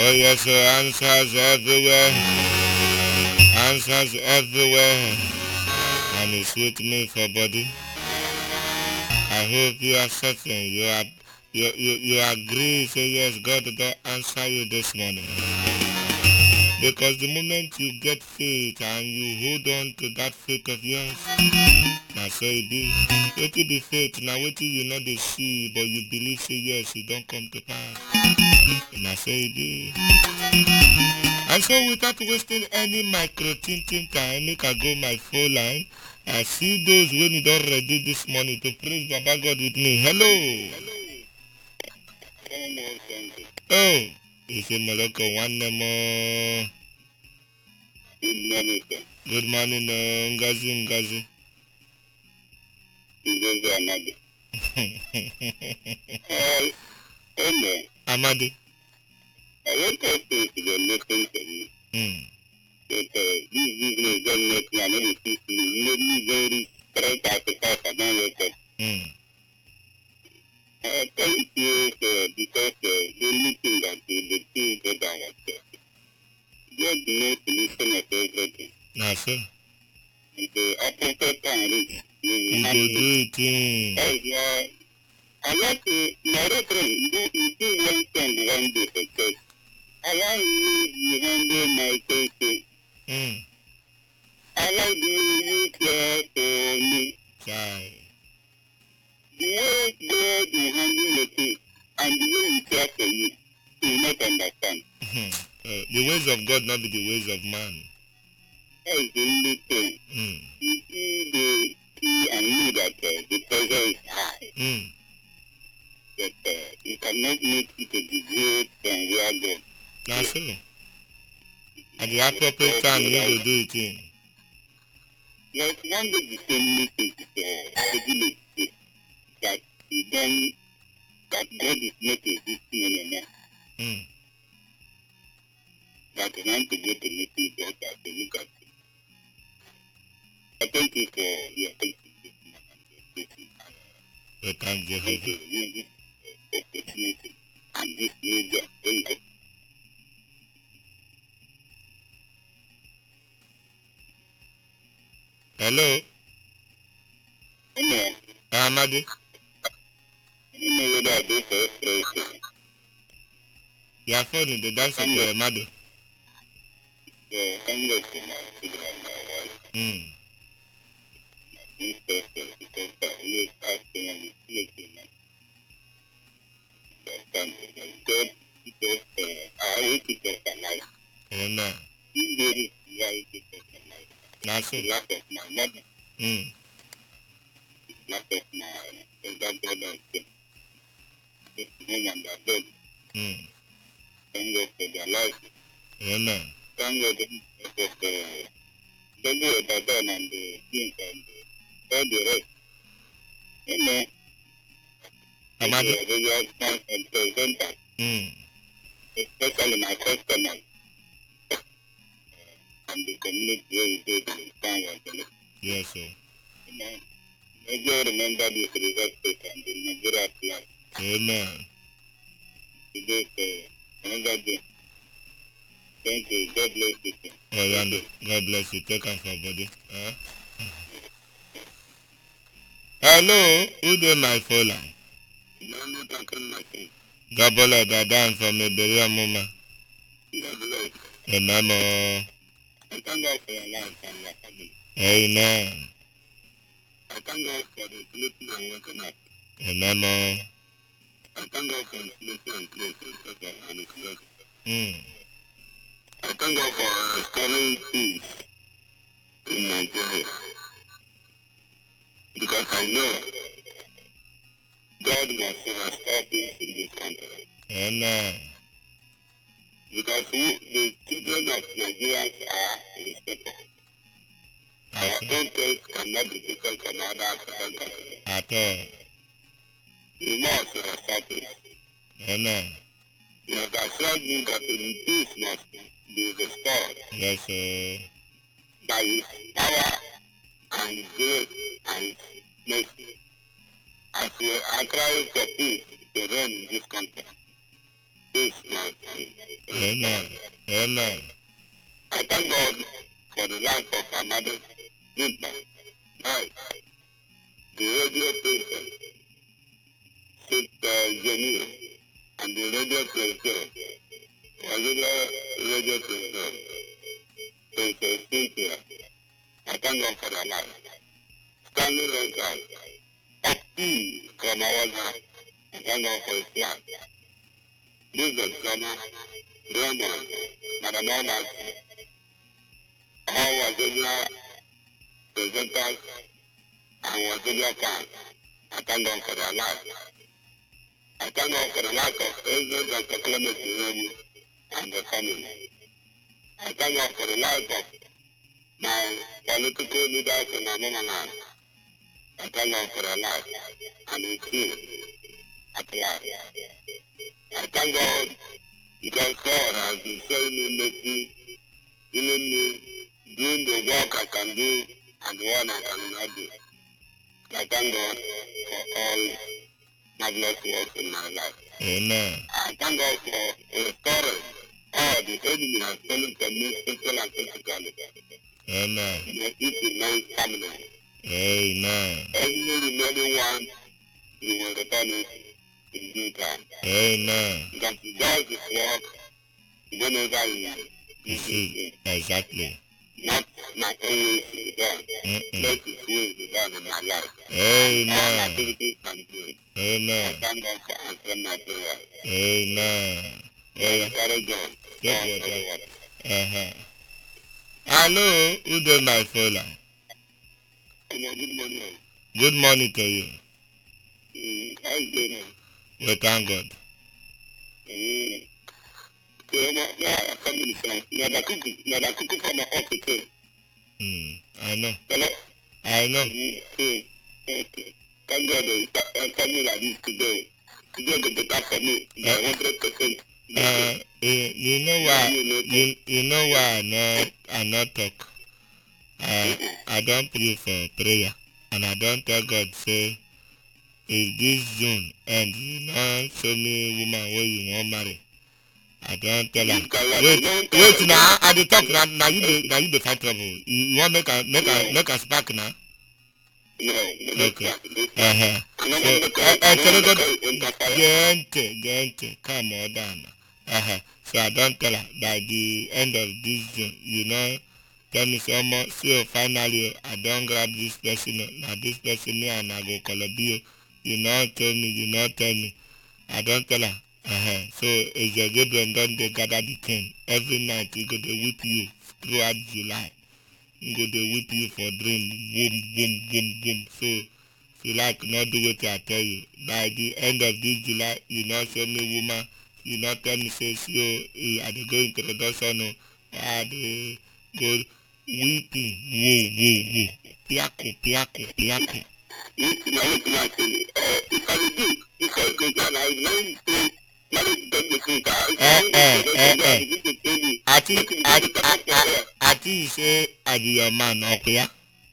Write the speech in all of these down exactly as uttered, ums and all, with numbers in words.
Oh yes, sir. Answers everywhere. Answers everywhere. And it's with me for body. I hope you are certain. You are you you, you agree, say yes, God don't answer you this morning. Because the moment you get faith and you hold on to that faith of yours, now so it be. Let it be faith. Now wait till you know the see, but you believe say yes, it don't come to pass. Now so it be. And so without wasting any micro thinking time, make I go my phone line. I see those when you don't ready this morning to praise Baba God with me. Hello. Oh, it's a Morocco one more. Good morning, sir. Good morning, uh, Ngazi Ngazi. Ngazi Amadi. uh, hello. Amadi. I want us to listen to you. Hmm. That uh, this business don't make me another system. You know, me very straight out the house. I don't wake up. Hmm. I thank you uh, because uh, the only thing that the, the thing that I was uh, God knows the solution of everything. That's it. And the opposite time is you go do it. Oh, yeah. I like to narrate you do you do one thing one day for church. I like you you handle my case. Mm. I like you you care for me. Child. The way God you handle the thing and the way you care for you, you will not understand. uh, the ways of God not be the ways of man. That is the only thing. Mm. You see the see and know that uh, the pressure is high. Mm. That uh, you cannot make it to deviate from where God. That's it. At the appropriate time, you will do it in. Like one day the same message uh, the village that you don't, that God is not a victim anymore. Mm. That you want to get the message God that you look at it. I thank you for your patience. Well, thank you. Thank you. Opportunity and this media. Hello. Hello. Amadi. You know what I do for frustration. Your phone is the dance of your mother. Yeah, I'm listening to my wife. Hmm. This person, because he is asking and he's listening. God, because I hate to get a life. Amen. He really, I hate to get a life. That's it. The lack of my mother. Hmm. The lack of my elder brother. It's him and their dog. Hmm. Thank God for their life. Amen. Thank God for the baby of the dog and the things and all the rest. Amen. Amadi. The response and presenter. Hmm. Especially my customers. And the community where you do the stand and the yes, sir. Amen. May God remember this respect and the Nigeria flag. Amen. Today, uh, another day. Thank you. God bless you. Sir. Oh, yeah, God bless you. Take care of your body. Huh? Hello, who did my phone line? No, no, don't come my phone. God bless you. Down from the Beria Mama. God bless you. Amen. I thank God for your life and your family. Amen. I thank God for the sleeping and waking up. Amen. I thank God for the sleeping and places and his love. Mm. I thank God for restoring peace in Nigeria. Because I know God must restore peace in this country. Amen. Because we, the children of Nigerians are respected. Our own case cannot be different from other African countries. At all. We must restore peace. Amen. You have assured me that the peace must be restored. Yes, sir. By his power and grace and mercy. As we are trying for peace to reign in this country. Peace must Amen. Amen. I thank God for the life of our mother, Linda, right? The radio station, Sister Jenny, and the radio station, the radio station, Sister Cynthia. I thank God for their life. Stanley Rangers, Ati Kamawaza, I thank God for his life. Jesus Ghana, Raymond, Madam Onas, all Wazonia presenters and Wazonia fans. I thank God for their life. I thank God for the life of President Doctor Clement Iremu and the family. I thank God for the life of my political leaders in Amman. I thank God for their life and his team at life. I thank God because God has been showing me mercy, giving me doing the work I can do and the one I cannot do. I thank God for all marvelous works in my life. Amen. I thank God for restoring all the enemy has stolen from me, spiritual and physically. Amen. May it remain permanent. Amen. Every remaining one, you will return it in due time. Amen. Because He does His work whenever He You gives see, it. exactly. Not my own will to be done. Mm-mm. Let His will be done in my life. Amen. All my activities can do it. I Amen. thank God for answering my prayer. Amen. Very, Yeah. very good. Get God, your very job. well. Uh-huh. Hello, who do my follow? Hello, good morning. Good morning to you. Mm, how you doing? We thank God. Mm. So, now, now I come in the front. Now, the cookie, now, the cookie for my hospital. Mm, I know. Hello? I know. Mm, mm, okay. Thank God they start tell me like this today. Today go better for me. By one hundred percent. Uh, you, you know why? You, you know why I not I not talk. Uh, I don't pray for prayer, and I don't tell God say, if this June and you know show me woman where you want marry. I don't tell her. Wait, wait now. I dey talk now. Now you dey, now you dey find trouble. You, you want make a make a make a spark now? No, no, Okay. Uh huh. So, uh, uh, tell God, gente, gente, calm her down. Uh huh. So I don't tell her by the end of this June, you know, tell me so much. So finally, I don't grab this person. Now this person me and I go call up you. You know, tell me, you know, tell me. I don't tell her. Uh-huh. So as your Gabriel don dey gather the thing every night, he go dey whip you throughout July. He go dey whip you for dream, boom, boom, boom, boom. So if you like not do what I tell you, by the end of this July, you not show me woman, you not tell me say so uh, I dey go introduction o, I dey go weeping, woo, woo, woo, piako, piako, piako. If I do, if I go down, I will learn to manage the thing. Eh, eh, eh, eh. Ati, ati, ati, ati say, I be your man, okay, yeah?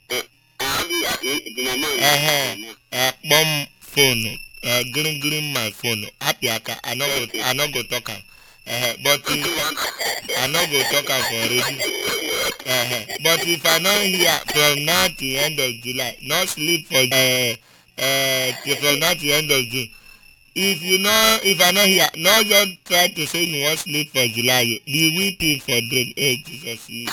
Eh, eh, bomb phone, eh, green, green my phone. Happy, I can, I no go, I no go talk am. Eh, but I no go talk am for radio. Eh, but if I not hear from now to the end of July, not sleep for, eh, eh, from now to the end of June. If you know, if I not here, no just try to say you want sleep for July. You be weeping for dream. Hey, Jesus. You,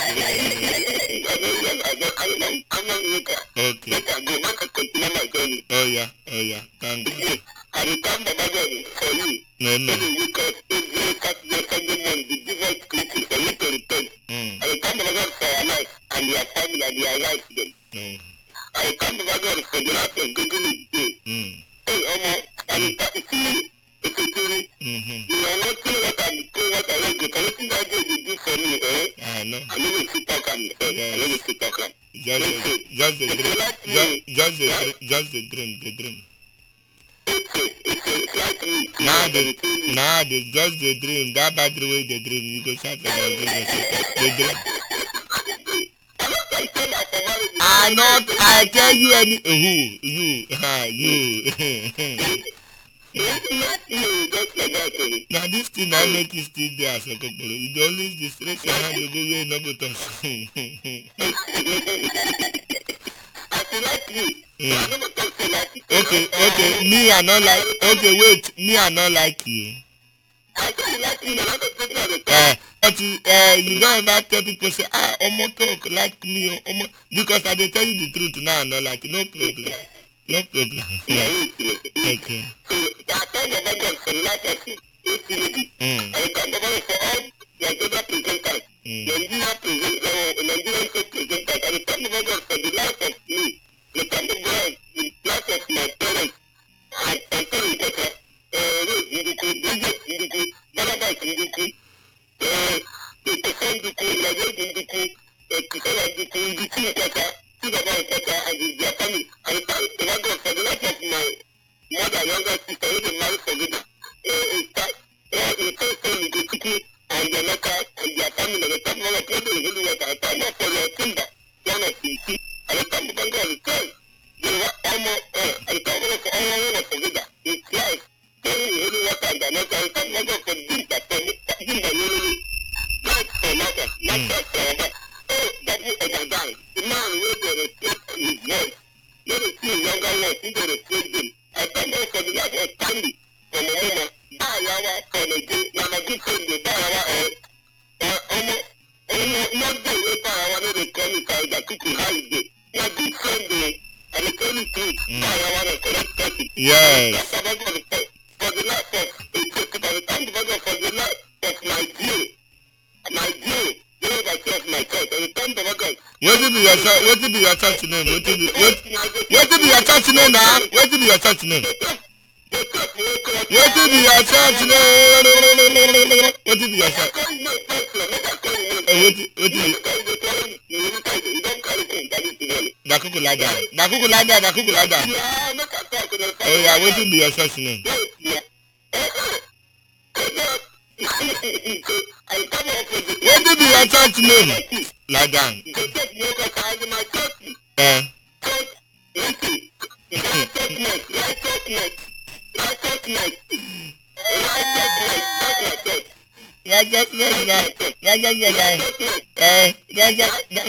okay. Oh yeah, oh yeah. Thank God. I will come to my for you. No, no. Because every Saturday, Sunday morning, the Jesus Christ for you to repent. Mm. I will come to my for your life and your family and your life to them. Mm. I will come to my for the life of Google day. Mm. Hey, Omo, I will come to see you. Mm-hmm. You are not doing what I'm doing, what I want to do. Anything that you do for me, eh? I know. I know you talk am. I know you talk am. Just the, just the dream. Just, just the dream. Just the dream. The dream. Now the, now the, just the dream. That bad way the dream. You go shout for the dream. The dream. I not. I tell you any. Who you? Ha you. Now this thing I make you still there as a couple. You don't lose the stress your hand, you go where no go touch. Okay, okay, me I not like, okay, wait, me I not like you. Uh, but uh, you don't ever tell people say, ah, Omo talk like me, Omo, because I dey tell you the truth now, I not like, no problem. No problem. Yeah. Okay. Mm. Yes. What did your church? What did your church name? What did what did your church name now? What did your church name? What did your church name? What did your church? What did Dakuku Lada? Dakuku Lada? Dakuku Lada? Oh yeah, what did your church name? What did your church name? Lie down. Eh. Yeah, just yeah, yeah, yeah, yeah, yeah. Eh, yeah, yeah,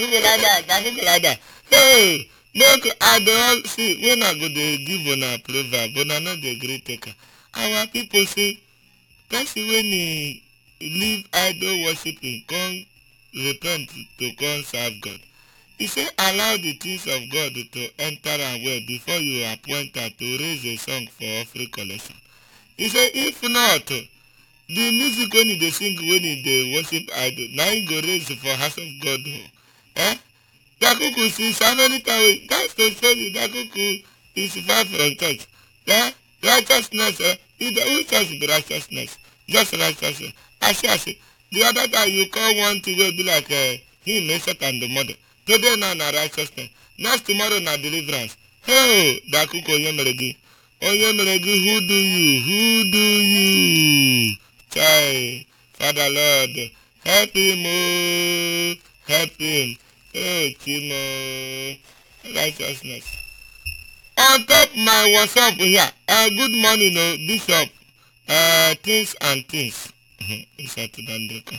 yeah, hey, look, I don't see when I go to give on a proverb, but I know the great taker. Our people say, person when he leave idol worshiping, come repent to come serve God. He said, allow the things of God to enter and well before you are appointed to raise a song for offering collection. He said, if not, the music when they sing when they worship idol, now you go raise for house of God. Eh? Dakuku is how many times? That's to show you Dakuku is far from church. Yeah? Righteousness, eh? Who says the righteousness? Just righteousness. I say, I say, the other time you call one to go be like uh, him, Meshach and the mother. Today now na righteousness. Next tomorrow na deliverance. Hey, Dakuku Onyemeregi. Onyemeregi, who do you? Who do you? Chai, Father Lord, help him, oh, help him. Oh, Chimo, righteousness. On top my WhatsApp here, uh, good morning, oh, Bishop, uh, things and things. He said to Dandeko.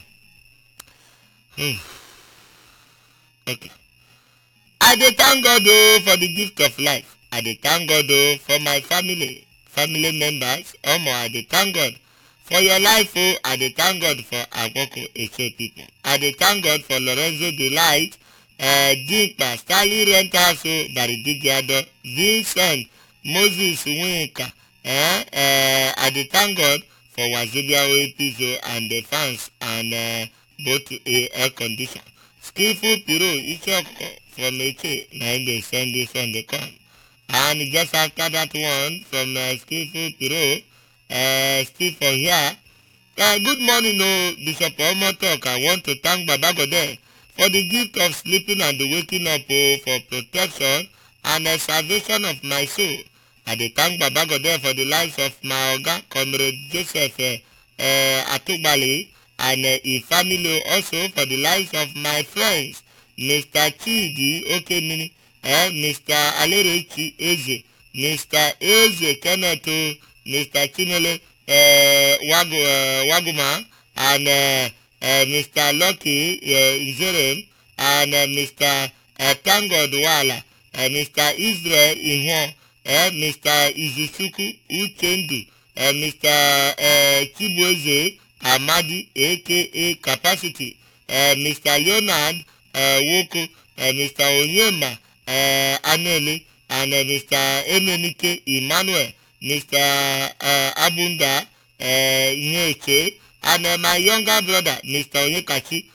Hmm. Okay. I dey thank God oh, for the gift of life. I dey thank God oh, for my family, family members. Omo, I dey thank God for your life. Oh, I dey thank God for Agwoko Eche people. I dey thank God for Lorenzo Delight, uh, Dinkpa, Stanley Rentaso, Baridigiado, Vincent, Moses Winka. Eh, uh, I dey thank God for Wazobia Oepizo and the fans and uh, both uh, air condition. Skillful Piro, Ichok from Eche, and they send this on the con. And just after that one from uh, Skillful Piro, uh, still for here. Uh, good morning, no Bishop Omotok. I want to thank Baba Gode for the gift of sleeping and the waking up oh, for protection and the salvation of my soul. I dey thank Baba Gode for the lives of my Oga, Comrade Joseph uh, uh, Atubali, and uh, his family also for the lives of my friends, Mister Chidi Okemini, uh, Mister Alerechi Eze, Mister Eze Kenneth, Mister Chinele uh, Wagu, uh, Waguma, and uh, uh, Mister Lucky uh, Zerem, and uh, Mister Uh, Tangod Wala, uh, Mister Israel Ihon, uh, Mister Izusuku Uchendu, uh, Mister Uh, Chibueze Amadi, aka Capacity, uh, Mister Leonard uh, Woko, uh, Mister Onyema uh, Anele, and uh, Mister Emenike Emmanuel, Mister Uh, Abunda uh, Nyeche, and uh, my younger brother, Mister Onyekachi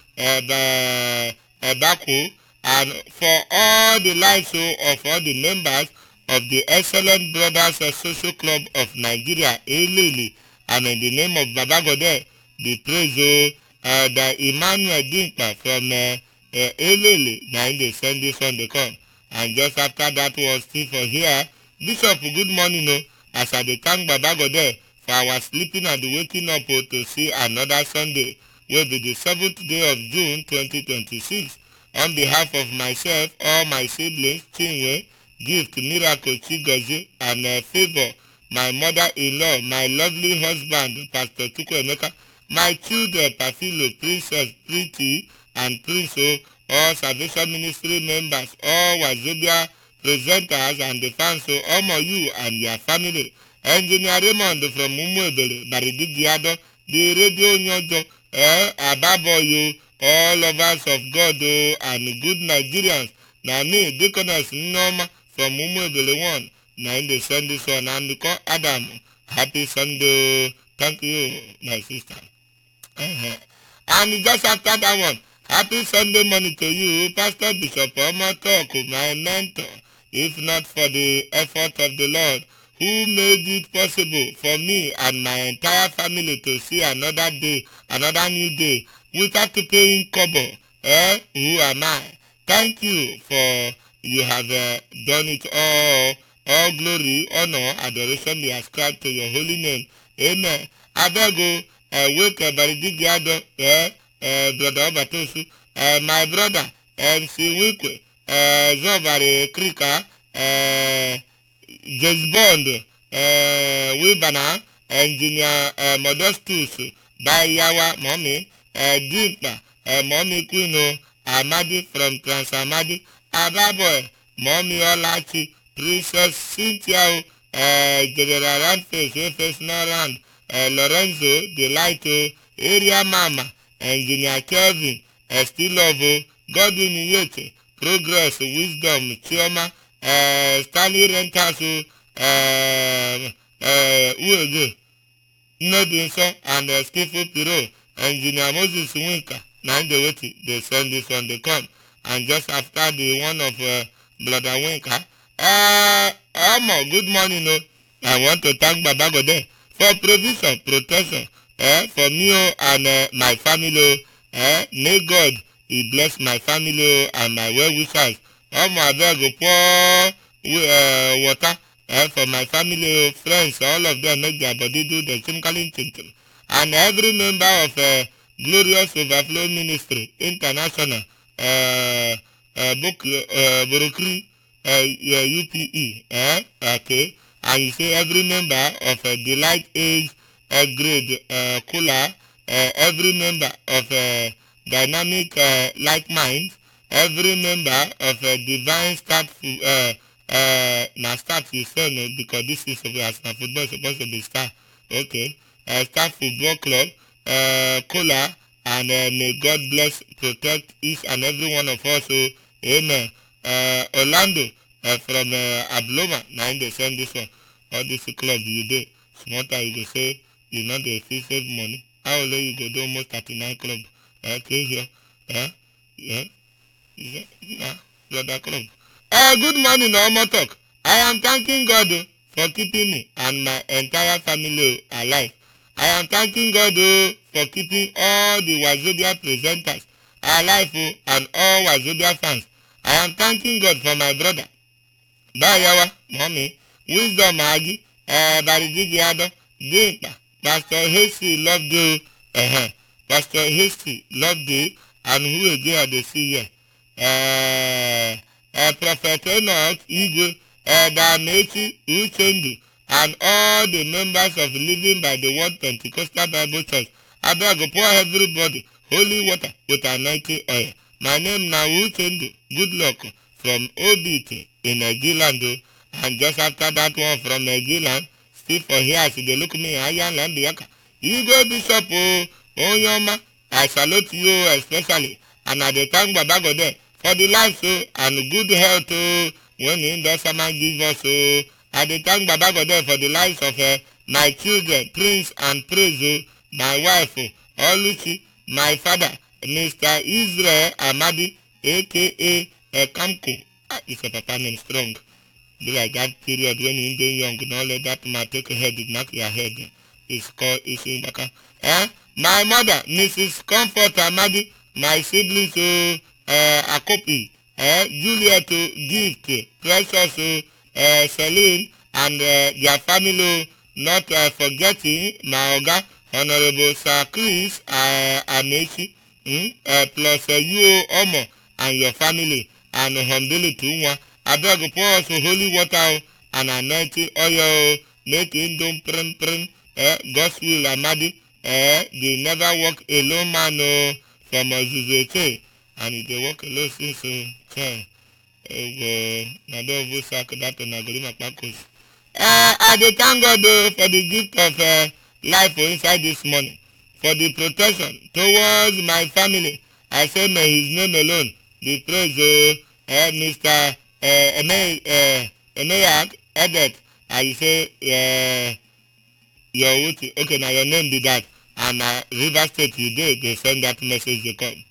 uh, Bako, and for all the lives of all the members of the Excellent Brothers uh, Social Club of Nigeria, Elili, and in the name of Baba Gode, the praise uh, the Emmanuel Dinkpa from uh, uh, Elili, now they send this one they come. And just after that was still for here, Bishop, good morning, no, as I thank Baba Gode for our sleeping and waking up oh, to see another Sunday, will be the seventh day of June twenty twenty-six. On behalf of myself, all my siblings, Chinwe, Gift, Miracle, Chigozie, and uh, Favor, my mother-in-law, my lovely husband, Pastor Chukwuemeka, my children, Pafilo, Princess, Pretty, and Prince, all Salvation Ministry members, all Wazobia presenters, and the fans, all of you and your family. Engineer Raymond from Umuebele, Baridigiado, the Radio Nyojo, eh, Ababoyo, all of us of God oh, and good Nigerians. Na me, Deaconess Noma from Umuebele one. Na in the Sunday son and call Adam. Happy Sunday. Thank you, my sister. Uh-huh. And just after that one, happy Sunday morning to you, Pastor Bishop Omotoku, my mentor. If not for the effort of the Lord, who made it possible for me and my entire family to see another day, another new day, without paying kobo. Eh? Who am I? Thank you for you have uh, done it all. All glory, honor, adoration be ascribed to your holy name. Amen. Abego, uh, wake uh, Baridigiado, eh, uh, brother Obatosu, uh, my brother, M C Wikwe, uh, Zobare Krika, uh, Jezbond, uh, Wibana, Engineer uh, Modestus, Bayawa, Mommy, uh, Dimpa, uh, Mommy Kuno, Amadi from Transamadi, Ababoy, Mommy Olachi, Princess Cynthia, uh, General Randface, Efes Naran, uh, Lorenzo, Delighto, Area Mama, Engineer Kevin, uh, Stilovo, Godwin Yete, Progress, Wisdom, Chioma, uh, Stanley Rentasu, uh, uh, Uege, Nnedinso, and uh, Skifo Piro, Engineer Moses Winka. Now they wait, they send this one, they come. And just after the one of uh, Brother Winka, uh, Amo, good morning, no. I want to thank Baba Gode for provision, protection, eh, for me and uh, my family. Eh, may God he bless my family and my well-wishers. Amo, I beg pour uh, water eh, for my family, friends, all of them make their body do the chemically thinking. And every member of uh, Glorious Overflow Ministry International, uh, uh, book, uh, Burukri, uh, uh, U P E, eh? Okay, and you say every member of a uh, Delight Age uh, Grade uh, Cooler, uh, every member of a uh, Dynamic uh, Like Minds, every member of a uh, Divine Start, uh, uh, now start you say no, because this is as my football is supposed to be start, okay, uh, Start Football Club, uh, Cooler, and uh, may God bless, protect each and every one of us, so amen. Uh, Orlando uh, from uh, Abloma, now they send this one. All this club you do, small time you go say you know they feel save money. How low you go do almost thirty-nine club? Okay, here, eh, yeah, yeah, yeah, brother club. Uh, good morning, Omo Talk. I am thanking God uh, for keeping me and my entire family alive. I am thanking God uh, for keeping all the Wazobia presenters alive uh, and all Wazobia fans. I am thanking God for my brother, Bayawa, Mommy, Wisdom Agi, uh, Baridigiado, Dimpa, Pastor Hasty, loved you, uh-huh. Pastor Hasty, loved you, and who again they see here? Uh, uh, Prophet Enoch, Igwe, uh, Damechi, Uchendu, and all the members of Living by the Word Pentecostal Bible Church. I beg pour everybody holy water with anointing oil. My name now Uchendu. Good luck from Obite in Nigeria. And just after that one from Nigeria, still for here, as they look me, Ayan Lambiaka. Igwe Bishop Onyoma, I salute you especially. And I thank Baba God there for the life so, and good health oh, when in the summer give us so. I thank Baba God there for the lives of uh, my children, Prince and Praise, my wife, Oluchi, my father, Mister Israel Amadi, a k a Kamko. Ah, it's a papa name strong. Be like that period when you get young, not let that man take a head, knock your head. It's called Ishinbaka. Eh? My mother, Missus Comfort Amadi, my siblings, uh, uh, Akopi, eh? Juliet, Gift, Precious, uh, Celine, and uh, their family, not uh, forgetting my Oga, Honorable Sir Chris uh, Amechi, mm? uh, plus uh, you, Omo, and your family, and Hombili Tunwa. I beg pour us holy water and anointing oil, make it don't prim prim, eh, God's will Amadi, eh, they never walk alone man, oh, from Ozuzeke, and they walk alone since, so, eh, eh, Nado Vusak, that on Agorima Pakos. Eh, I thank God oh, for the gift of uh, life inside this morning, for the protection towards my family. I say may his name alone be praised, oh, eh, Mister Uh, Eme, uh, Emeyak, Edet, I say, uh, your Uti, okay, now your name be that, and uh, River State, you did, they send that message, they come.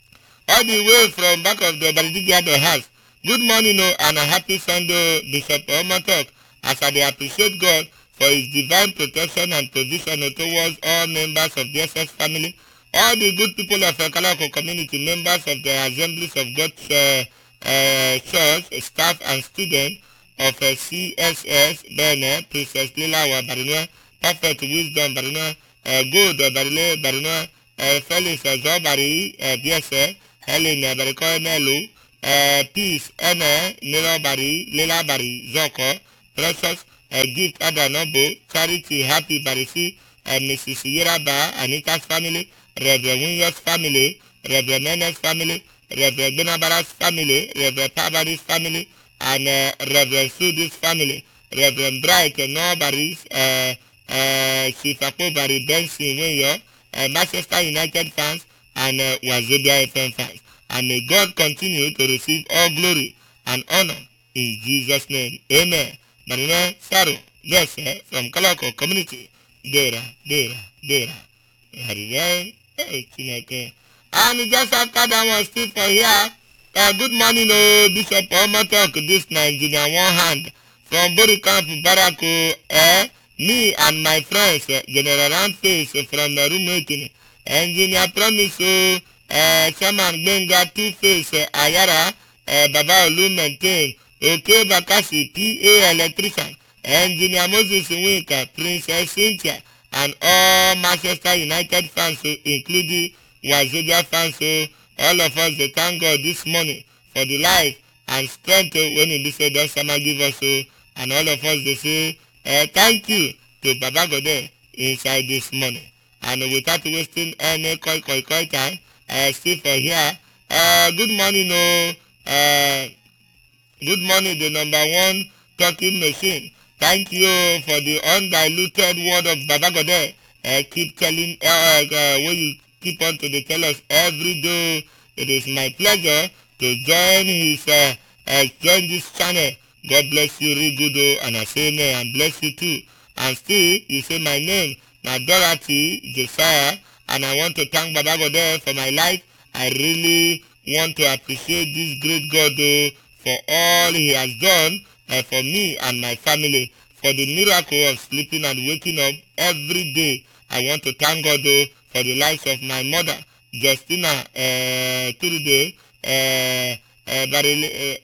All the way from back of the Balidigiado house. Good morning, oh, and a happy Sunday, Bishop Omotok, as I appreciate God for his divine protection and provision towards all members of the S S family, all the good people of the Kalako community, members of the Assemblies of God's uh, Uh, church, staff and student of uh, C S S, Bene, Princess Lila Barinwa, Perfect Wisdom Barinwa, uh, Good Barile Barinwa, uh, Felix Zobari, uh, B S A, Helen Bariko Melu, uh, Peace Ene, Nila Bari, Lila Bari, Zoko, Precious, uh, Gift Adanobo, Charity Happy Barisi, uh, Missus Yeraba, Anita's family, Reverend Winyos family, Reverend Menes family, Reverend Benabara's family, Reverend Tabari's family, and uh, Reverend Sudi's family, Reverend Bright Norbary's, uh, uh, Chief Akobari Benson Winyo, uh, Manchester United fans, and uh, Wazobia F M fans. And may God continue to receive all glory and honor in Jesus' name. Amen. Marina Saro, yes, sir, from Kalako community. Dera, Dera, Dera. Hariday, hey, Chineke. And just after that one, still for here, uh, good morning, oh, Bishop Omotok, this Nigeria one hand, from Bori Camp, Barako, eh, me and my friends, uh, General Anface from the room meeting, Engineer Promise, oh, uh, Chairman Benga, Two-Face, uh, Ayara, uh, Baba Olu Maintain, Okay Bakasi, P A Electrician, Engineer Moses Winka, Princess Cynthia, and all Manchester United fans, including Wazobia fans, so all of us they thank God this morning for the life and strength when he said don't summer give us so, and all of us they say uh, thank you to Baba Gode inside this morning. And without wasting any koi koi koi time, uh, still for here. Uh, good morning, no. Uh, good morning, the number one talking machine. Thank you for the undiluted word of Baba Gode. Uh, keep telling uh, uh, when you keep on to the tell us every day. It is my pleasure to join his uh, uh, join this channel. God bless you, really good, oh, and I say amen, and bless you too. And still, you say my name, now Dorothy Josiah, and I want to thank Baba God for my life. I really want to appreciate this great God oh, for all he has done uh, for me and my family, for the miracle of sleeping and waking up every day. I want to thank God oh, for the lives of my mother, Justina uh, Turude, uh, uh, Barilu, uh,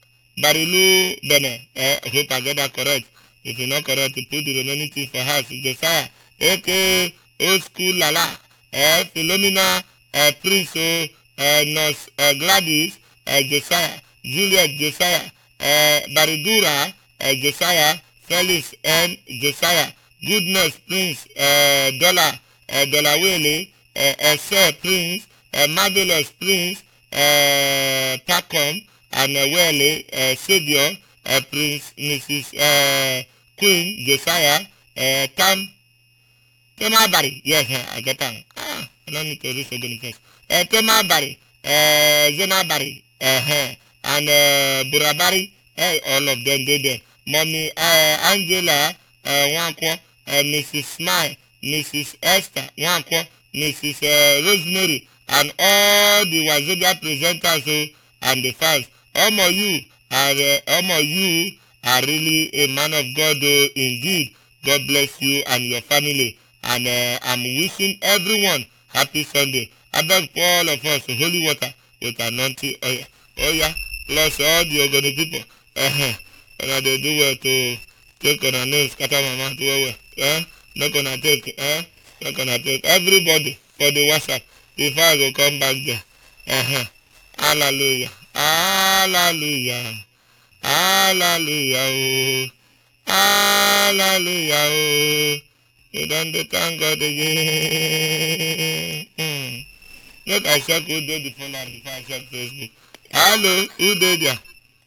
Barilu Bene. Uh, I hope I get that correct. If you're not correct, put the remaining thing for her. Josiah, a k a. Old School Lala, uh, Philomena, uh, Prince, uh, Nurse uh, Gladys, uh, Josiah, Juliet Josiah, uh, Baridura, uh, Josiah, Felix N. Josiah, Goodness Prince, uh, Dollar, uh, Dollar Wele, uh, Ese Prince, uh, Marvelous Prince, uh, Pacom, and uh, Wele, uh, Savior, uh, Prince, Missus Uh, Queen Josiah, uh, Tam, Temabari, yes, uh, I get that. Ah, I don't need to read so many first. Uh, Temabari, uh, Zenabari, uh, and uh, Burabari, uh, all of them did there. Mommy uh, Angela uh, Wankwo, uh, Missus Smile, Missus Esther Wankwo, Missus Uh, Rosemary, and all the Wazobia presenters uh, and the fans. All of you are uh, all of you are really a man of God. Uh, indeed, God bless you and your family. And uh, I'm wishing everyone happy Sunday. I beg for all of us holy water with anointing oil. Oh yeah, plus all the Ogoni people. Uh-huh. And they do well to take on a nose, scatter my mouth well, eh? Not gonna take, eh? Not gonna take everybody for the WhatsApp. If I go come back there, uh-huh. Hallelujah, hallelujah, hallelujah, oh, hallelujah, oh. You don't thank God again. Mm. Let I check who did the phone and before I check Facebook. Hello, who did ya?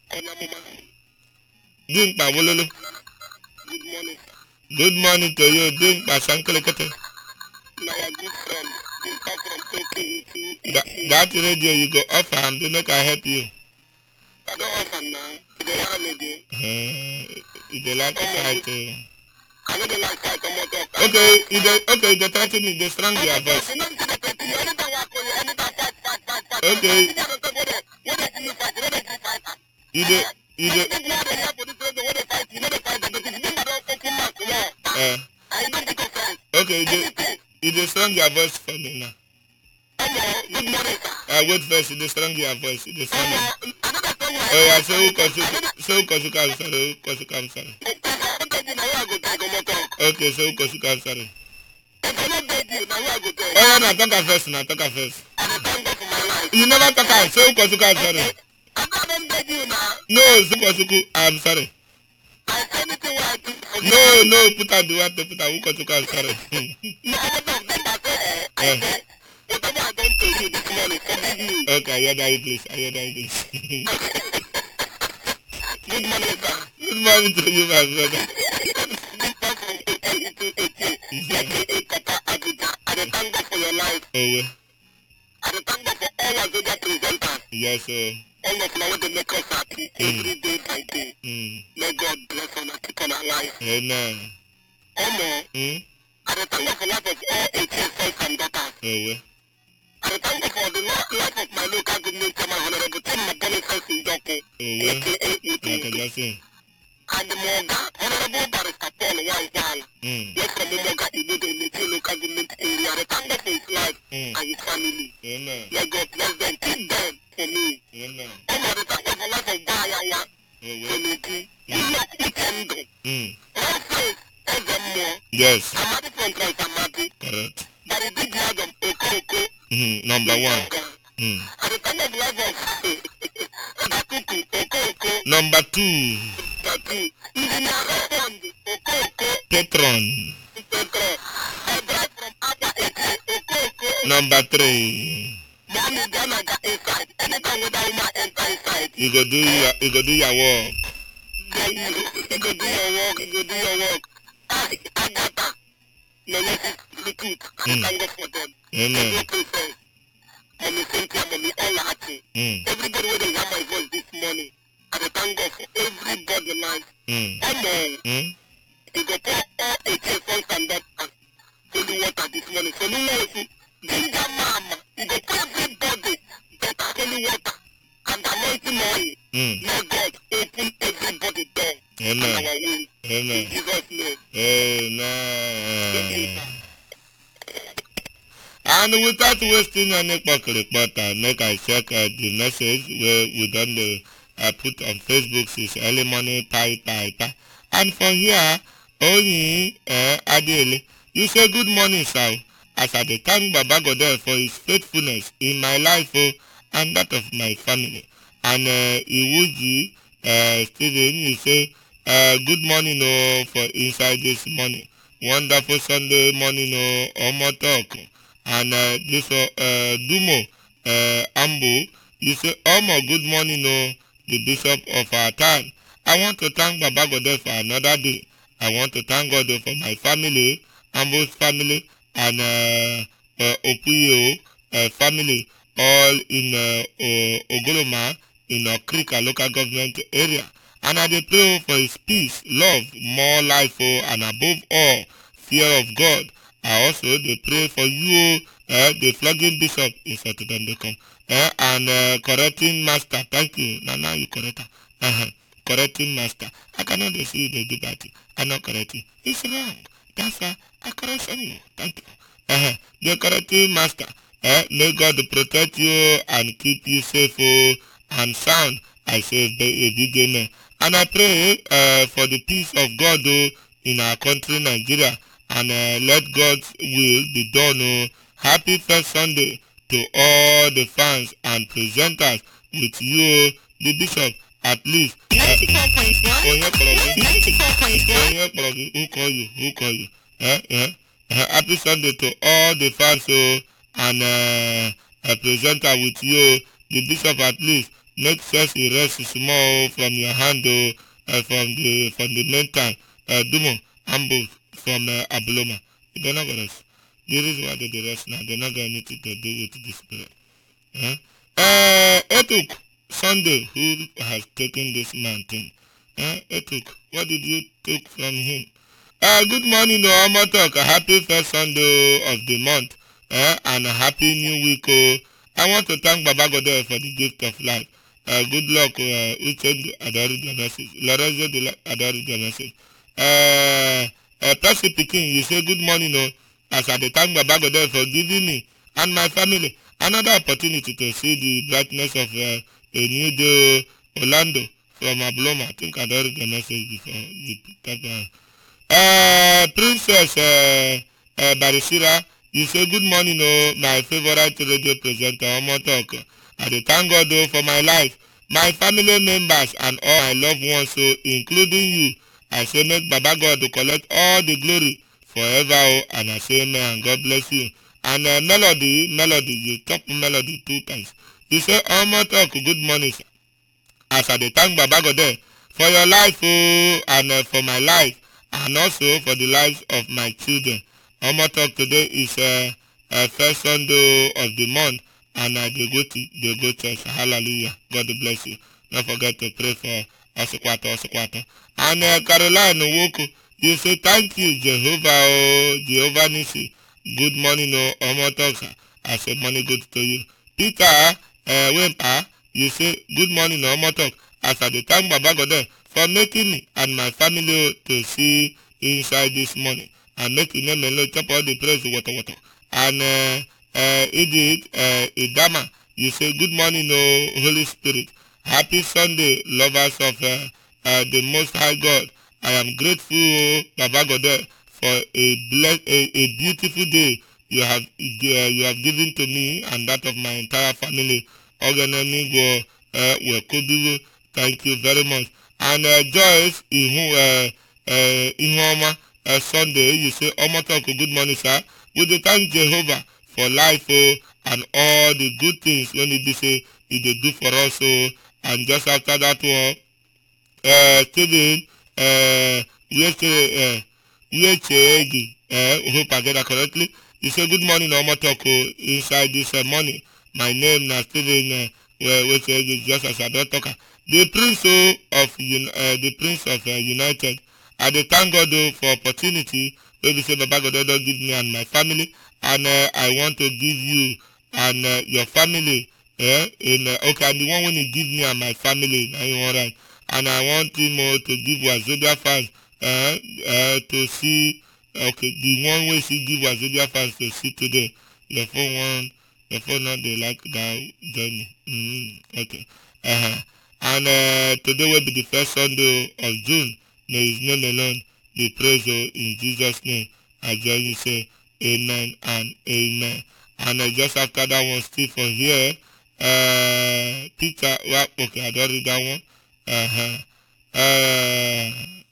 Dimpa Wololo. Good morning. Good morning to you, Dimpa Sankelekete. My good friend, Dimpa from Tokyo. That, that radio you go offer him, do not I help you. I don't offer now. They are lady. Uh, they like to fight. Uh, I know they like fight. okay, they, okay, they threaten me, they strong your voice. Okay. You dey, you dey. Uh, okay, you dey, you dey strong your voice for me now. Uh, wait first, you dey strong your voice, you dey strong it. Oh yeah, so who cause you, so who cause you come sorry, who cause you come sorry. Okay, so who cause you come sorry. Oh yeah, now talk at first, now talk at first. You never talk at, so who cause you come sorry. No, Sukosuku, I'm sorry. No, no, put out the water, put out Ukosuku, I'm sorry. uh. Okay, I hear that, please. I hear that, please. Good morning, sir. Good morning to you, my brother. I thank God for your life. Oh, well. I thank God for all our video presenters. Yes, sir. All of them want to make us happy Mm. every day by day. Mm. May God bless us and keep on our life. Amen. Omo, Mm. I thank God for the life of all eighteen sons and daughters. Oh, well. I thank God for the life of my local government chairman, Honorable Tim Boniface Ndoko, Oh, well. aka Like I Utu, just say. and the Moga, Honorable Barrister Paul Wanzala. Mm. Yes, from the Moga, Ibudo, in the local government area. I thank God for his life Mm. and his family. Amen. May God bless them, keep them for me. Amen. Omo, I thank God for the life of Bayawa, Oh, well. Kennedy, Iya Ikendo, Mm. all faith, Ezemo, Yes, Amadi from Christ Amadi, correct. but the big lad of Okoko, Mm. Number one. Mm. I thank God for the life of Bakutu, Okoko, Number two. Tatu, Engineer Roland, Okoko, Petron. Petro, I drive from Abba Eke, Okoko, Number three. Mommy Ganaga inside, anytime with that woman enter inside, You go do your, you go do your work. then you, you go do your work, you go do your work. I, Agatha, Nemesis, Likud, I Mm. thank God for them. Amen. Go princess, Mommy Cynthia, Mommy Ella Ati. Mm. Everybody when they hear my voice this morning, I dey thank God for everybody life. Mm. Omo, Mm. you go pour all eighteen sons and daughters holy water this morning. So no more if you ginger mama, you go pour everybody better holy water and anointing oil. Mm. May God open everybody door and Amen. our way. In Amen. Jesus' name. Amen. And without wasting any pocket time, make I check uh, the message where we done the uh, put on Facebook since early morning, pie, pie, pie. And from here, Oyi uh, Adele, you say good morning, sir. As I dey thank Baba Godel for his faithfulness in my life oh, and that of my family. And uh, Iwuji uh, Stephen, you say Uh, good morning, oh, for inside this morning. Wonderful Sunday morning, oh, Omo talk. And uh, this uh, uh, Dumo, uh, Ambo, you say, Omo, good morning, oh, the bishop of our time. I want to thank Baba God for another day. I want to thank God for my family, Ambo's family, and uh, uh, Opuyo uh, family, all in uh, uh, Ogoloma, in Okrika local government area. And I dey pray for his peace, love, more life, oh, and above all, fear of God. I also dey pray for you, uh, the flogging bishop in Saturday come, uh, and uh, correcting master. Thank you. Now, now you correct her. Uh-huh. Correcting master. I cannot dey see you dey do that. I'm not correcting. It's wrong. That's why I correction you. Thank you. Uh-huh. The correcting master. Uh, may God protect you and keep you safe, oh, and sound. I say a big amen. And I pray uh, for the peace of God, oh, in our country, Nigeria, and uh, let God's will be done. Oh. Happy first Sunday to all the fans and presenters with you, the bishop, at least. ninety-four point one. ninety-four point one. Who call you? Who call you? Eh? Eh? Uh, happy Sunday to all the fans, oh, and uh, a presenter with you, the bishop, at least. Make sense rest small from your hand, oh, uh, from the from the meantime. Uh, Dumo, Ambo from uh, Abuloma. They're not gonna rest. The reason why they dey rest now, they're not gonna need to do with this prayer. Huh? Uh, Etuk, Sunday, who has taken this mountain? Uh, Etuk, what did you take from him? Uh, good morning, no, Omo talk. A happy first Sunday of the month, uh, and a happy new week. Oh. I want to thank Baba God for the gift of life. Uh, good luck, uh, Uchendu Adari the message. Lorenzo Adari the message. Uh, uh, Percy Pikin, you say good morning, no, as I thank Baba God for giving me and my family another opportunity to see the brightness of uh, a new day. Orlando from Abloma. I think I heard the message before. You picked up, uh, Princess uh, uh, Barisira, you say good morning, oh, my favorite radio presenter, Omo Talk. I dey thank God, oh, for my life, my family members, and all my loved ones, so including you. I say make Baba God to collect all the glory forever, oh, and I say amen, and God bless you. And uh, Melody, Melody, you talk Melody two times. You say Omo Talk, good morning, sir. As I dey thank Baba God for your life, oh, and uh, for my life, and also for the lives of my children. Omo Talk today is uh, uh, first Sunday of the month, and uh, they go to they go church. Hallelujah. God bless you. Don't forget to pray for Osukwato, Osukwato. And uh, Caroline Nwoko, you say thank you, Jehovah, oh, Jehovah Nisi. Good morning, oh, Omo Talk, sir. I say morning good to you. Peter uh, Wempa, you say good morning, Omo Talk. As I dey thank Baba God for making me and my family to see inside this morning, and make your name alone chop all the praise water water. And uh, uh, Edith uh, Idama, you say good morning, oh, Holy Spirit. Happy Sunday, lovers of uh, uh, the Most High God. I am grateful, oh, Baba God, for a bless, a, a beautiful day you have uh, you have given to me and that of my entire family. Oganemi uh, Wekobiru, thank you very much. And uh, Joyce Ihu uh, uh, Ihuoma uh, Sunday, you say Omo Talk, good morning, sir. We dey thank Jehovah for life, oh, and all the good things when he be say he dey do for us, oh. And just after that one, uh, Stephen uh, Ueche, uh, Ueche, uh, hope I get that correctly. You say good morning, Omo Talk, oh, inside this uh, morning. My name na Stephen uh, Ueche, just as I don't talk. The Prince oh, of uh, the Prince of uh, United. I dey thank God oh, for opportunity. Maybe say Baba God don't give me and my family, and uh, I want to give you and uh, your family. Eh, in uh, okay, and the one when he give me and my family, now you alright. And I want him uh, to give Wazobia fans uh, uh, to see. Okay, the one way she give Wazobia fans to see today. Your phone one, your phone not they like that journey. Mm, okay. Uh-huh. And uh, today will be the first Sunday of June. May his name alone be praised in Jesus' name. I join you say amen and amen. And uh, just after that one, still from here, uh, Peter, well, okay, I don't read that one. Uh-huh. Uh,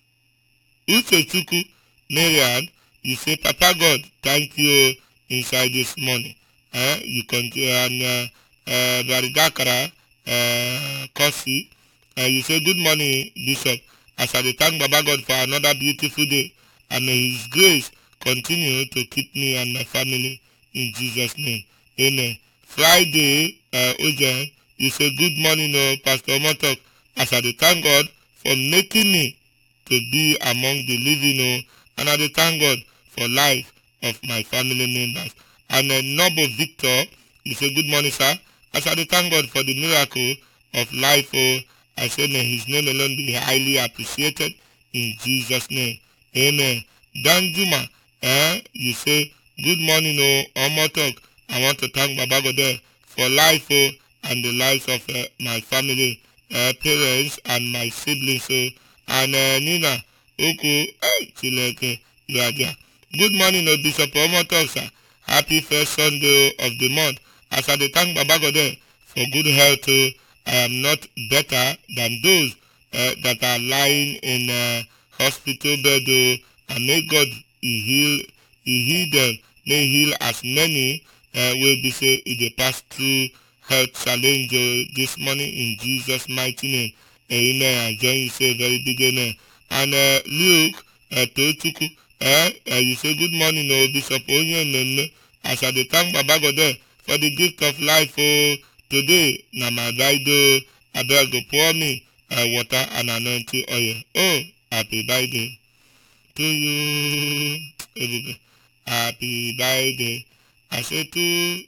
Uchechukwu Marian, you say, Papa God, thank you inside this morning. Uh, you continue, and uh, uh, Baridakara uh, Kosi, uh, you say, good morning, Bishop. As I thank Baba God for another beautiful day, and may His grace continue to keep me and my family in Jesus' name. Amen. Friday, uh, Ojen, you say, good morning, uh, Pastor Motok. As I thank God for making me to be among the living, oh, and I thank God for life of my family members. And uh, Noble Victor, you say, good morning, sir. As I thank God for the miracle of life, oh, I say, may His name alone be highly appreciated in Jesus' name. Amen. Dan Juma, eh, you say, good morning, oh, Omotok. I want to thank Baba God for life, oh, and the lives of uh, my family, uh, parents, and my siblings, oh, and uh, Nina, Oku, hey, Chileke, you are there. Good morning, oh, Bishop Omotok, sir. Happy first Sunday of the month. As I thank Baba God for good health, oh, I am not better than those uh, that are lying in uh, hospital bed, oh, and may God he heal, he heal them, may heal as many uh, will be say in the past through health challenge uh, this morning in Jesus' mighty name. Amen. I join you say very big amen. And uh, Luke, uh, Tochuku, uh, uh, you say good morning, oh, Bishop Onye, as I thank Baba God for the gift of life, oh, today, na my Bible, I beg go pour me uh, water and anointing oil. Oh, happy birthday to you, everybody. Happy birthday, I say to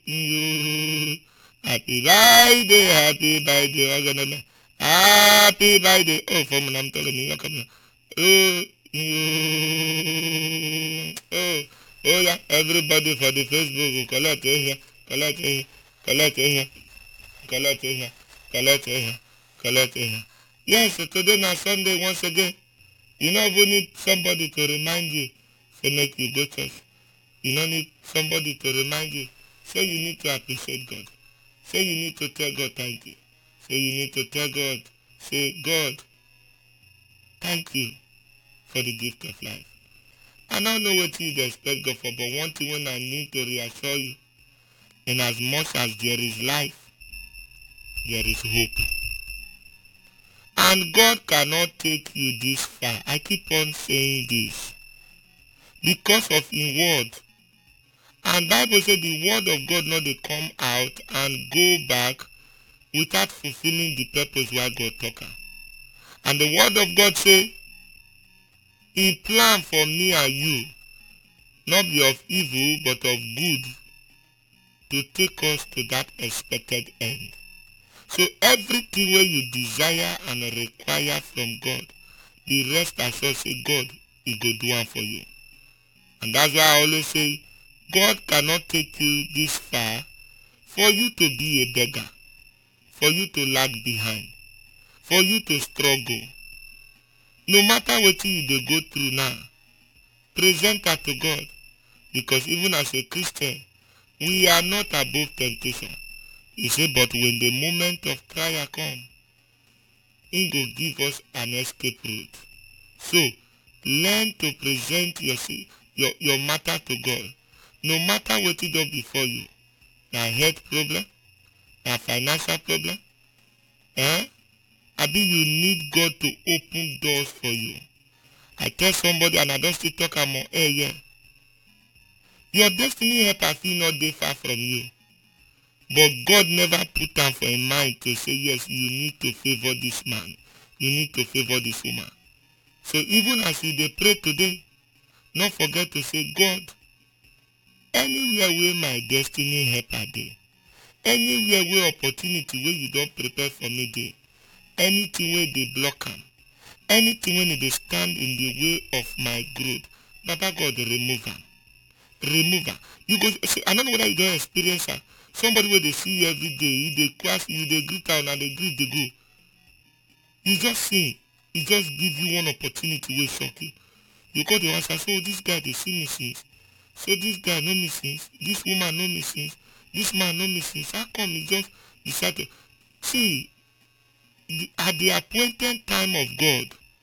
you. Happy birthday, happy birthday, happy birthday. Oh, for me, I'm telling you, you're coming. Oh, you. Oh, oh yeah, everybody for the Facebook, collect here, collect here, collect here, collect here, collect here, collect here. Yes, so today na Sunday once again. You don't even need somebody to remind you, say make you go church. You don't need somebody to remind you, say you need to appreciate God. Say you need to tell God thank you. Say you need to tell God, say God, thank you for the gift of life. I don't know what you expect God for, but one thing when I need to reassure you, in as much as there is life, there is hope. And God cannot take you this far. I keep on saying this. Because of His word. And Bible says the word of God not they come out and go back without fulfilling the purpose why God talk. And the word of God say, He plan for me and you, not be of evil, but of good, to take us to that expected end. So everything where you desire and require from God, the rest assured say God, He go do one for you. And that's why I always say, God cannot take you this far for you to be a beggar, for you to lag behind, for you to struggle. No matter what you dey go through now, present that to God. Because even as a Christian, we are not above temptation. He said, but when the moment of trial come, He will give us an escape route. So, learn to present your, your, your matter to God. No matter what it does before you, na health problem, na financial problem, eh? Abi you need God to open doors for you. I tell somebody, and I don't still talk am on air here. Your destiny helper fit not dey far from you. But God never put am for in mind to say, yes, you need to favor this man. You need to favor this woman. So even as you dey pray today, not forget to say, God, anywhere where my destiny helper dey, anywhere where opportunity where you don't prepare for me dey, anything where they block am, anything when they stand in the way of my growth, Baba God remove am. Remove am. You go see, I don't know whether you don't experience am. Somebody where they see you every day, you they class you, they greet out and they greet they go. You just see, he just give you one opportunity where shock you. You go to answer, so this guy they see me since. So this guy know me since, this woman know me since, this man know me since. How come he just decided to see the, at the appointed time of God,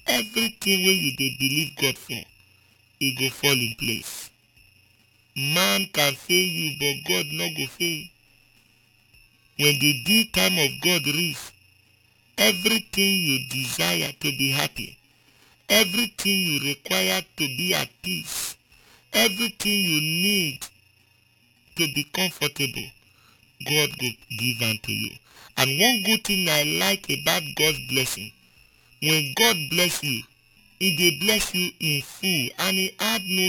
everything wey you dey believe God for, e go fall in place. Man can fail you, but God no go fail. When the due time of God reach, everything you desire to be happy, everything you require to be at peace, everything you need to be comfortable, God will give unto you. And one good thing I like about God's blessing, when God bless you, He dey bless you in full, and He add no